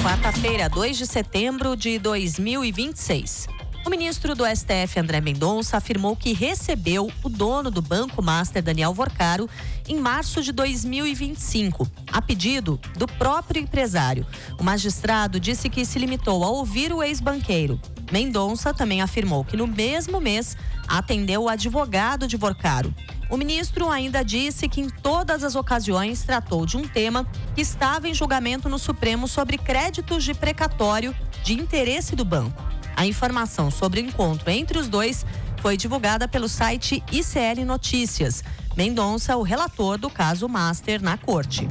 Quarta-feira, 2 de setembro de 2026. O ministro do STF, André Mendonça, afirmou que recebeu o dono do Banco Master, Daniel Vorcaro, em março de 2025, a pedido do próprio empresário. O magistrado disse que se limitou a ouvir o ex-banqueiro. Mendonça também afirmou que no mesmo mês atendeu o advogado de Vorcaro. O ministro ainda disse que em todas as ocasiões tratou de um tema que estava em julgamento no Supremo sobre créditos de precatório de interesse do banco. A informação sobre o encontro entre os dois foi divulgada pelo site ICL Notícias. Mendonça, o relator do caso Master na corte.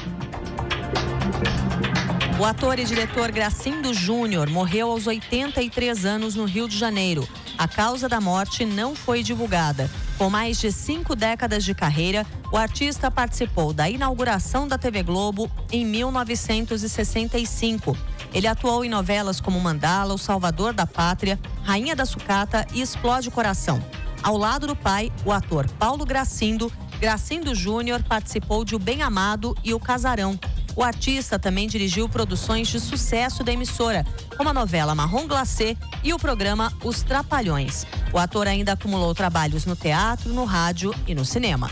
O ator e diretor Gracindo Júnior morreu aos 83 anos no Rio de Janeiro. A causa da morte não foi divulgada. Com mais de 5 décadas de carreira, o artista participou da inauguração da TV Globo em 1965. Ele atuou em novelas como Mandala, O Salvador da Pátria, Rainha da Sucata e Explode o Coração. Ao lado do pai, o ator Paulo Gracindo, Gracindo Júnior participou de O Bem Amado e O Casarão. O artista também dirigiu produções de sucesso da emissora, como a novela Marrom Glacê e o programa Os Trapalhões. O ator ainda acumulou trabalhos no teatro, no rádio e no cinema.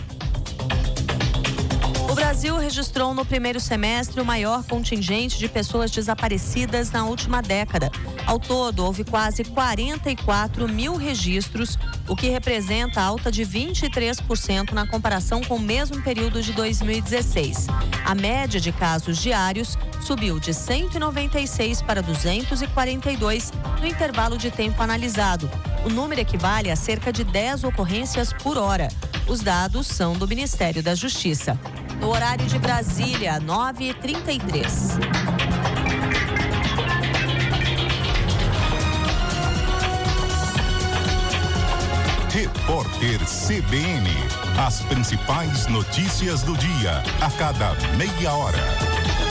O Brasil registrou no primeiro semestre o maior contingente de pessoas desaparecidas na última década. Ao todo, houve quase 44 mil registros, o que representa alta de 23% na comparação com o mesmo período de 2016. A média de casos diários subiu de 196 para 242 no intervalo de tempo analisado. O número equivale a cerca de 10 ocorrências por hora. Os dados são do Ministério da Justiça. No horário de Brasília, 9h33. Repórter CBN. As principais notícias do dia, a cada meia hora.